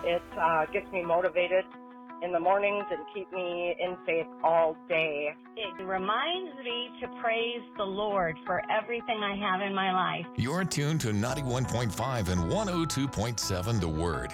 It gets me motivated in the mornings and keep me in faith all day. It reminds me to praise the Lord for everything I have in my life. You're tuned to 91.5 and 102.7 The Word.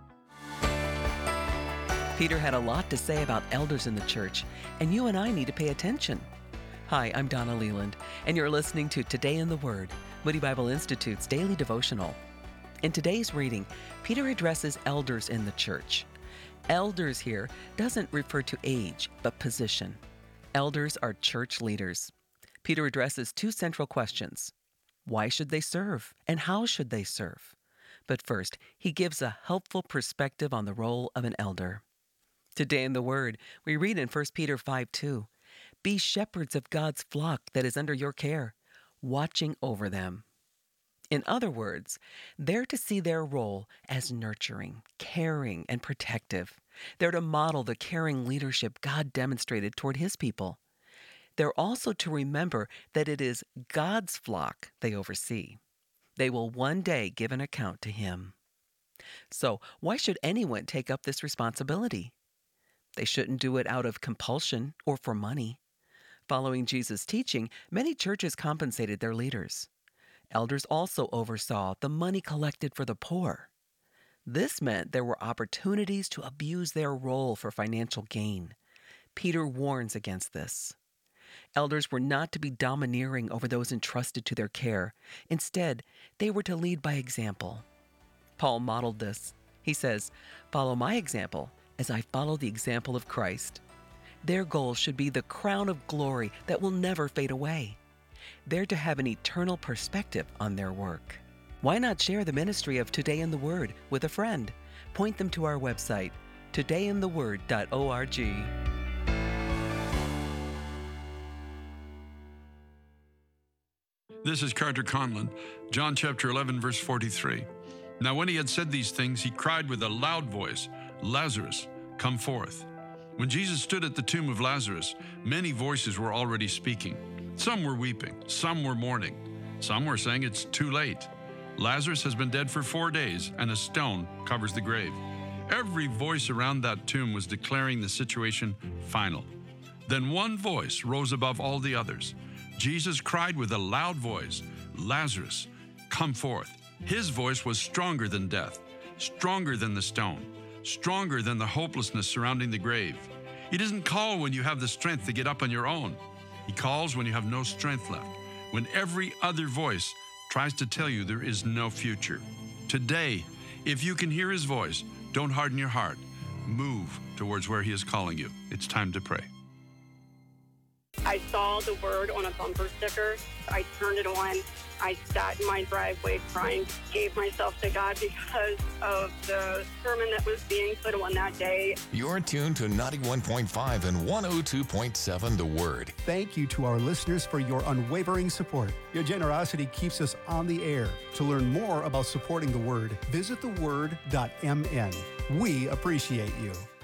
Peter had a lot to say about elders in the church, and you and I need to pay attention. Hi, I'm Donna Leland, and you're listening to Today in the Word, Moody Bible Institute's daily devotional. In today's reading, Peter addresses elders in the church. Elders here doesn't refer to age, but position. Elders are church leaders. Peter addresses two central questions. Why should they serve, and how should they serve? But first, he gives a helpful perspective on the role of an elder. Today in the Word, we read in 1 Peter 5:2, "Be shepherds of God's flock that is under your care, watching over them." In other words, they're to see their role as nurturing, caring, and protective. They're to model the caring leadership God demonstrated toward His people. They're also to remember that it is God's flock they oversee. They will one day give an account to Him. So, why should anyone take up this responsibility? They shouldn't do it out of compulsion or for money. Following Jesus' teaching, many churches compensated their leaders. Elders also oversaw the money collected for the poor. This meant there were opportunities to abuse their role for financial gain. Peter warns against this. Elders were not to be domineering over those entrusted to their care. Instead, they were to lead by example. Paul modeled this. He says, "Follow my example as I follow the example of Christ." Their goal should be the crown of glory that will never fade away. They're to have an eternal perspective on their work. Why not share the ministry of Today in the Word with a friend? Point them to our website, todayintheword.org. This is Carter Conlon, John chapter 11, verse 43. Now when he had said these things, he cried with a loud voice, "Lazarus, come forth." When Jesus stood at the tomb of Lazarus, many voices were already speaking. Some were weeping, some were mourning, some were saying it's too late. Lazarus has been dead for 4 days, and a stone covers the grave. Every voice around that tomb was declaring the situation final. Then one voice rose above all the others. Jesus cried with a loud voice, "Lazarus, come forth." His voice was stronger than death, stronger than the stone, stronger than the hopelessness surrounding the grave. He doesn't call when you have the strength to get up on your own. He calls when you have no strength left, when every other voice tries to tell you there is no future. Today, if you can hear His voice, don't harden your heart. Move towards where He is calling you. It's time to pray. I saw the word on a bumper sticker. I turned it on. I sat in my driveway crying, gave myself to God because of the sermon that was being put on that day. You're tuned to 91.5 and 102.7 The Word. Thank you to our listeners for your unwavering support. Your generosity keeps us on the air. To learn more about supporting the Word, visit theword.mn. We appreciate you.